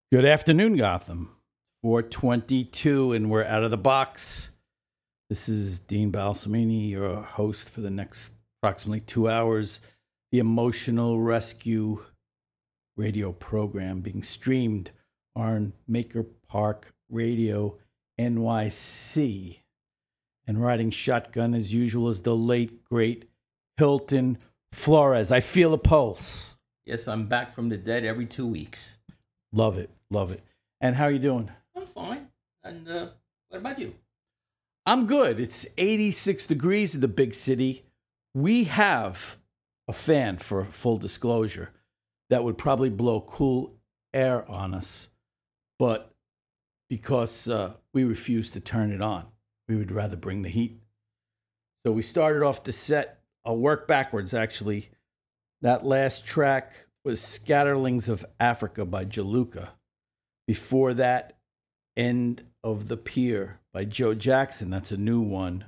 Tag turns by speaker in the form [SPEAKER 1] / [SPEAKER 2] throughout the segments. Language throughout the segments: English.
[SPEAKER 1] Good afternoon, Gotham. 4:22, and we're out of the box. This is Dean Balsamini, your host for the next approximately 2 hours. The Emotional Rescue radio program being streamed on Maker Park Radio NYC. And riding shotgun, as usual, is the late, great Hilton Flores. I feel a pulse.
[SPEAKER 2] Yes, I'm back from the dead every 2 weeks.
[SPEAKER 1] Love it, love it. And how are you doing?
[SPEAKER 2] I'm fine. And what about you?
[SPEAKER 1] I'm good. It's 86 degrees in the big city. We have a fan, for full disclosure, that would probably blow cool air on us. But because we refuse to turn it on, we would rather bring the heat. So we started off the set. I'll work backwards, actually. That last track was Scatterlings of Africa by Jaluka. Before that, End of the Pier by Joe Jackson. That's a new one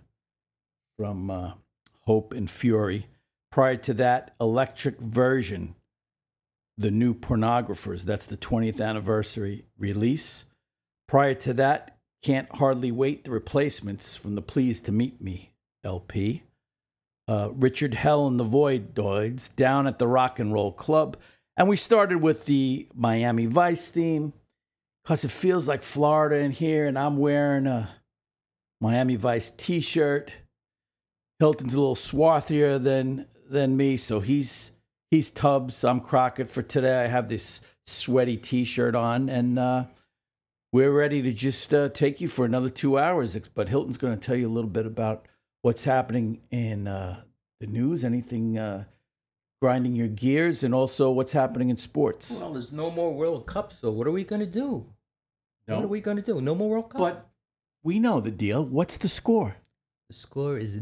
[SPEAKER 1] from Hope and Fury. Prior to that, Electric Version, The New Pornographers. That's the 20th anniversary release. Prior to that, Can't Hardly Wait, The Replacements from the Pleased to Meet Me LP. Richard Hell and the Voidoids, Down at the Rock and Roll Club. And we started with the Miami Vice theme because it feels like Florida in here, and I'm wearing a Miami Vice t-shirt. Hilton's a little swarthier than me, so he's Tubbs. I'm Crockett for today. I have this sweaty t-shirt on, and we're ready to just take you for another 2 hours. But Hilton's going to tell you a little bit about what's happening in the news, anything grinding your gears, and also what's happening in sports.
[SPEAKER 2] Well, there's no more World Cup, so what are we going to do?
[SPEAKER 1] No.
[SPEAKER 2] What are we going to do? No more World Cup?
[SPEAKER 1] But we know the deal. What's the score?
[SPEAKER 2] The score is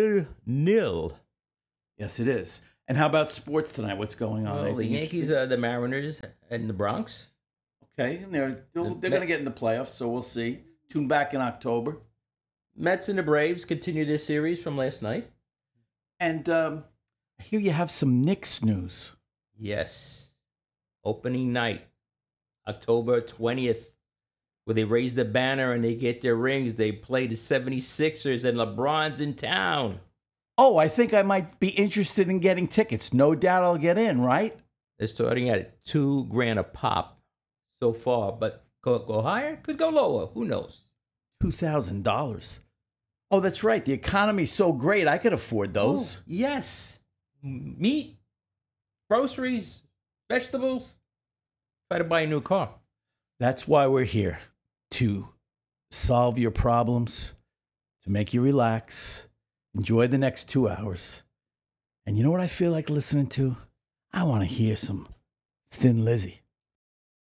[SPEAKER 2] 0-0.
[SPEAKER 1] Yes, it is. And how about sports tonight? What's going on?
[SPEAKER 2] Well, the Yankees, the Mariners, and the Bronx.
[SPEAKER 1] Okay, and they're going to get in the playoffs, so we'll see. Tune back in October.
[SPEAKER 2] Mets and the Braves continue their series from last night.
[SPEAKER 1] And I hear you have some Knicks news.
[SPEAKER 2] Yes. Opening night, October 20th, where they raise the banner and they get their rings. They play the 76ers, and LeBron's in town.
[SPEAKER 1] Oh, I think I might be interested in getting tickets. No doubt I'll get in, right?
[SPEAKER 2] They're starting at $2,000 a pop so far, but could go higher, could go lower. Who knows?
[SPEAKER 1] $2,000. Oh, that's right. The economy's so great, I could afford those.
[SPEAKER 2] Oh, yes. Meat, groceries, vegetables. Try to buy a new car.
[SPEAKER 1] That's why we're here, to solve your problems, to make you relax, enjoy the next 2 hours. And you know what I feel like listening to? I want to hear some Thin Lizzy.